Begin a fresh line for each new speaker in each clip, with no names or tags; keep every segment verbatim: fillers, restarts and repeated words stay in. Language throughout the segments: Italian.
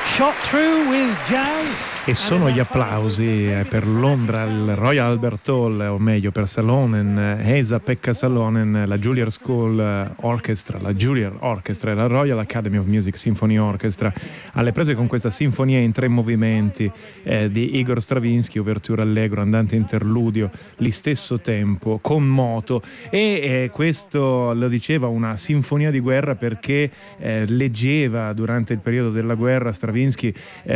Shot through with jazz.
E sono gli applausi per Londra, il Royal Albert Hall, o meglio per Salonen, Esa-Pekka Salonen, la Juilliard School Orchestra, la Juilliard Orchestra e la Royal Academy of Music Symphony Orchestra, alle prese con questa sinfonia in tre movimenti eh, di Igor Stravinsky, ouverture allegro, andante interludio, li stesso tempo, con moto, e eh, questo lo diceva una sinfonia di guerra perché eh, leggeva durante il periodo della guerra Stravinsky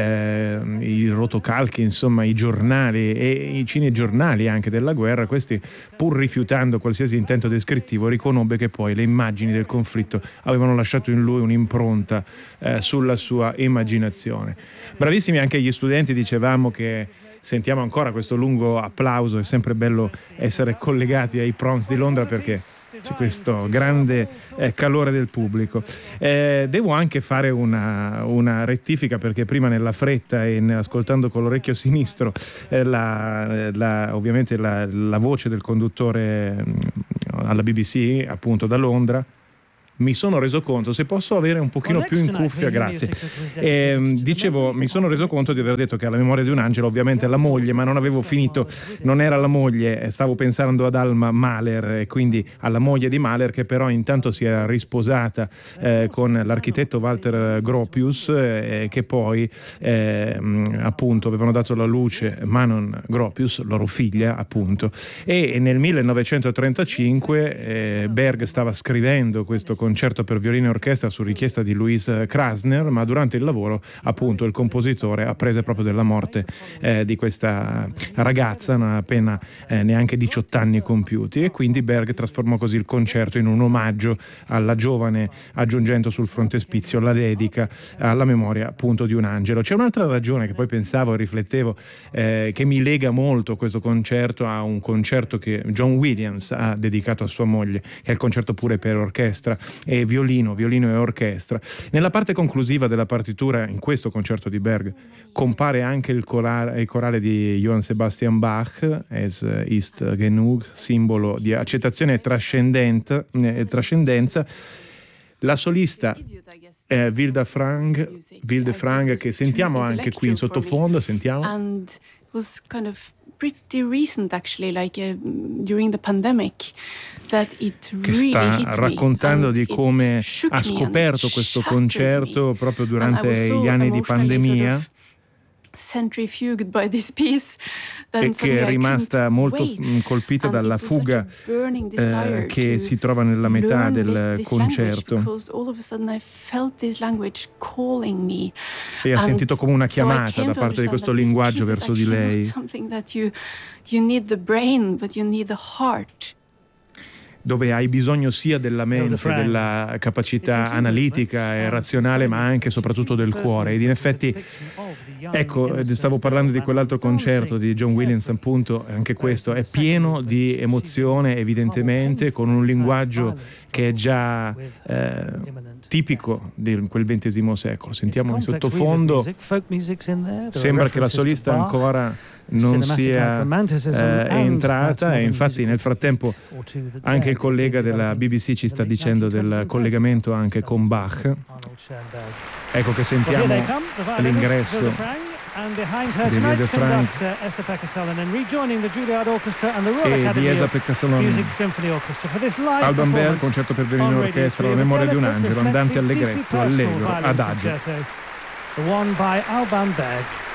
eh, i rotocalchi, insomma i giornali e i cinegiornali anche della guerra. Questi, pur rifiutando qualsiasi intento descrittivo, riconobbe che poi le immagini del conflitto avevano lasciato in lui un'impronta eh, sulla sua immaginazione. Bravissimi anche gli studenti, dicevamo che sentiamo ancora questo lungo applauso, è sempre bello essere collegati ai Proms di Londra perché c'è questo grande eh, calore del pubblico. Eh, devo anche fare una, una rettifica perché prima nella fretta e ascoltando con l'orecchio sinistro eh, la, la, ovviamente la, la voce del conduttore mh, alla B B C appunto da Londra, mi sono reso conto, se posso avere un pochino più in cuffia, grazie. E, dicevo, mi sono reso conto di aver detto che alla memoria di un angelo, ovviamente la moglie, ma non avevo finito, non era la moglie, stavo pensando ad Alma Mahler e quindi alla moglie di Mahler, che però intanto si era risposata eh, con l'architetto Walter Gropius, eh, che poi eh, appunto avevano dato alla luce Manon Gropius, loro figlia appunto, e nel millenovecentotrentacinque eh, Berg stava scrivendo questo concerto per violino e orchestra su richiesta di Louis Krasner, ma durante il lavoro appunto il compositore apprese proprio della morte eh, di questa ragazza, non appena eh, neanche diciotto anni compiuti, e quindi Berg trasformò così il concerto in un omaggio alla giovane, aggiungendo sul frontespizio la dedica alla memoria appunto di un angelo. C'è un'altra ragione che poi pensavo e riflettevo eh, che mi lega molto questo concerto a un concerto che John Williams ha dedicato a sua moglie, che è il concerto pure per orchestra e violino, violino e orchestra. Nella parte conclusiva della partitura, in questo concerto di Berg, compare anche il corale, il corale di Johann Sebastian Bach, Es ist genug, simbolo di accettazione e trascendenza. La solista è Wilda Frank, Wilde Frank, che sentiamo anche qui in sottofondo, sentiamo.
And it was kind of pretty recent actually, like uh, during the pandemic, that it really
che sta
hit
raccontando
me,
di come ha scoperto questo concerto proprio durante so gli anni di pandemia,
centrifuged by this piece,
e che è rimasta molto colpita dalla fuga eh, che si trova nella metà del concerto, e ha sentito come una chiamata da parte di questo linguaggio verso di lei, dove hai bisogno sia della mente, della capacità analitica e razionale, ma anche e soprattutto del cuore. Ed in effetti, ecco, stavo parlando di quell'altro concerto di John Williams, appunto, anche questo è pieno di emozione, evidentemente, con un linguaggio che è già eh, tipico di quel ventesimo secolo. Sentiamo in sottofondo, sembra che la solista ancora non sia eh, entrata, e infatti nel frattempo anche il collega della B B C ci sta dicendo del collegamento anche con Bach. Ecco che sentiamo l'ingresso di Wilde Frank e di Esa-Pekka Salonen. Alban Berg, concerto per violino e orchestra, la memoria di un angelo, andante allegretto, allegro, adagio.
The one by Alban Berg.